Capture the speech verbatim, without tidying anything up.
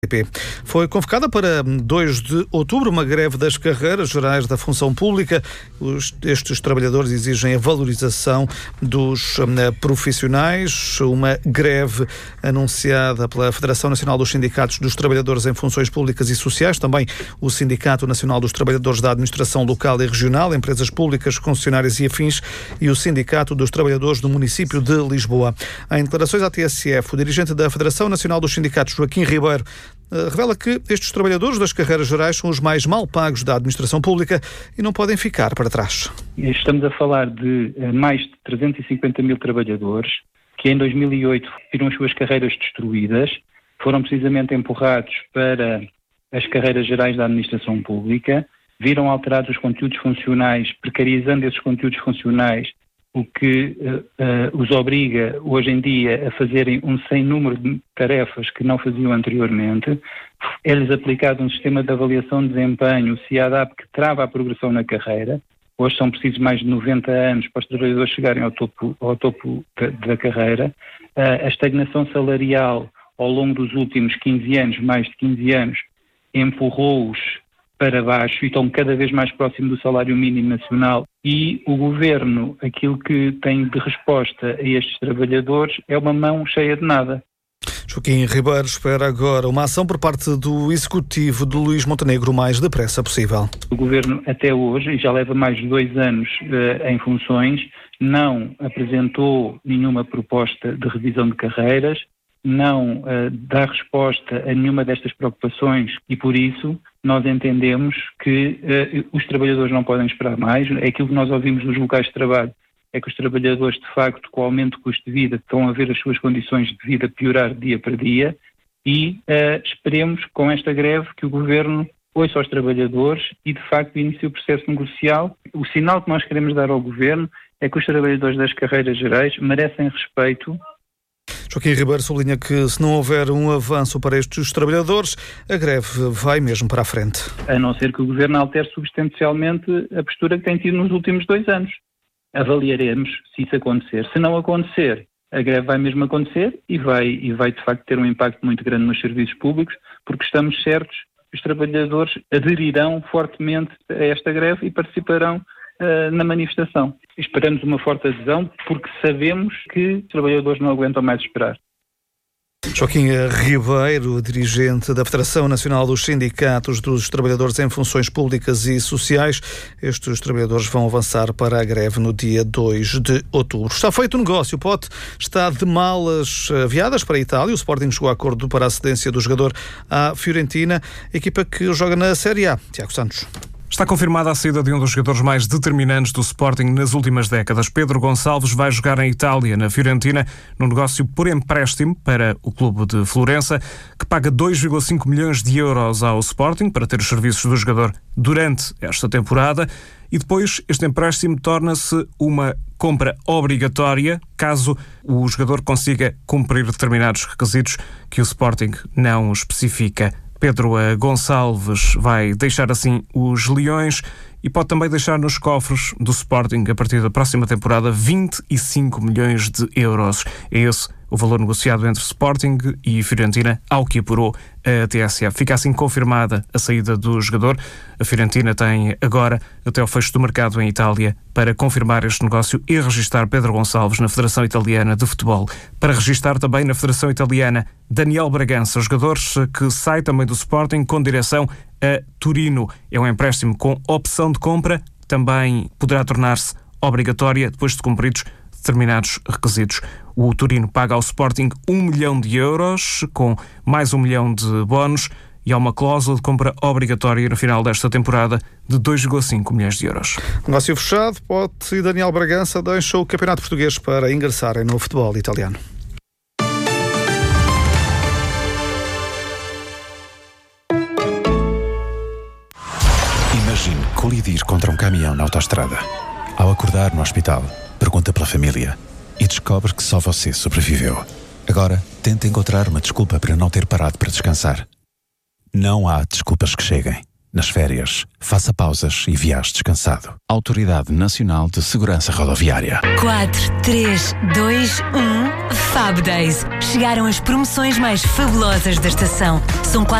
Foi convocada para dois de outubro uma greve das carreiras gerais da função pública. Os, estes trabalhadores exigem a valorização dos um, profissionais. Uma greve anunciada pela Federação Nacional dos Sindicatos dos Trabalhadores em Funções Públicas e Sociais, também o Sindicato Nacional dos Trabalhadores da Administração Local e Regional, Empresas Públicas, Concessionárias e Afins e o Sindicato dos Trabalhadores do Município de Lisboa. Em declarações à T S F, o dirigente da Federação Nacional dos Sindicatos, Joaquim Ribeiro, revela que estes trabalhadores das carreiras gerais são os mais mal pagos da administração pública e não podem ficar para trás. Estamos a falar de mais de trezentos e cinquenta mil trabalhadores que em dois mil e oito viram as suas carreiras destruídas, foram precisamente empurrados para as carreiras gerais da administração pública, viram alterados os conteúdos funcionais, precarizando esses conteúdos funcionais, o que uh, uh, os obriga hoje em dia a fazerem um sem número de tarefas que não faziam anteriormente. É-lhes aplicado um sistema de avaliação de desempenho, o C I A D A P, que trava a progressão na carreira. Hoje são precisos mais de noventa anos para os trabalhadores chegarem ao topo, ao topo da, da carreira. Uh, a estagnação salarial ao longo dos últimos quinze anos, mais de quinze anos, empurrou-os para baixo e estão cada vez mais próximo do salário mínimo nacional, e o Governo, aquilo que tem de resposta a estes trabalhadores é uma mão cheia de nada. Joaquim Ribeiro espera agora uma ação por parte do Executivo de Luís Montenegro o mais depressa possível. O Governo até hoje, e já leva mais de dois anos uh, em funções, não apresentou nenhuma proposta de revisão de carreiras, não uh, dá resposta a nenhuma destas preocupações e, por isso, nós entendemos que uh, os trabalhadores não podem esperar mais. É aquilo que nós ouvimos dos locais de trabalho, é que os trabalhadores, de facto, com o aumento do custo de vida, estão a ver as suas condições de vida piorar dia para dia e uh, esperemos, com esta greve, que o Governo ouça aos trabalhadores e, de facto, inicie o processo negocial. O sinal que nós queremos dar ao Governo é que os trabalhadores das carreiras gerais merecem respeito. Joaquim Ribeiro sublinha que, se não houver um avanço para estes trabalhadores, a greve vai mesmo para a frente. A não ser que o Governo altere substancialmente a postura que tem tido nos últimos dois anos. Avaliaremos se isso acontecer. Se não acontecer, a greve vai mesmo acontecer e vai, e vai de facto ter um impacto muito grande nos serviços públicos, porque estamos certos que os trabalhadores aderirão fortemente a esta greve e participarão uh, na manifestação. Esperamos uma forte adesão porque sabemos que os trabalhadores não aguentam mais esperar. Joaquim Ribeiro, dirigente da Federação Nacional dos Sindicatos dos Trabalhadores em Funções Públicas e Sociais. Estes trabalhadores vão avançar para a greve no dia dois de outubro. Está feito o negócio. O Pote está de malas aviadas para a Itália. O Sporting chegou a acordo para a cedência do jogador à Fiorentina, equipa que joga na Série A. Tiago Santos. Está confirmada a saída de um dos jogadores mais determinantes do Sporting nas últimas décadas. Pedro Gonçalves vai jogar em Itália, na Fiorentina, num negócio por empréstimo para o clube de Florença, que paga dois vírgula cinco milhões de euros ao Sporting para ter os serviços do jogador durante esta temporada. E depois este empréstimo torna-se uma compra obrigatória caso o jogador consiga cumprir determinados requisitos que o Sporting não especifica. Pedro Gonçalves vai deixar assim os Leões e pode também deixar nos cofres do Sporting, a partir da próxima temporada, vinte e cinco milhões de euros. É esse o valor negociado entre Sporting e Fiorentina, ao que apurou a T S F. Fica assim confirmada a saída do jogador. A Fiorentina tem agora até o fecho do mercado em Itália para confirmar este negócio e registar Pedro Gonçalves na Federação Italiana de Futebol. Para registar também na Federação Italiana Daniel Bragança, jogador que sai também do Sporting com direção a Turino. É um empréstimo com opção de compra, também poderá tornar-se obrigatória depois de cumpridos determinados requisitos. O Turino paga ao Sporting um milhão de euros, com mais um milhão de bónus, e há uma cláusula de compra obrigatória no final desta temporada de dois vírgula cinco milhões de euros. Negócio fechado. Pote e Daniel Bragança deixam o Campeonato Português para ingressarem no futebol italiano. Imagine colidir contra um caminhão na autoestrada. Ao acordar no hospital, pergunta pela família e descobre que só você sobreviveu. Agora, tenta encontrar uma desculpa para não ter parado para descansar. Não há desculpas que cheguem. Nas férias, faça pausas e viaje descansado. Autoridade Nacional de Segurança Rodoviária. quatro, três, dois, um, Fab Days. Chegaram as promoções mais fabulosas da estação. São quatro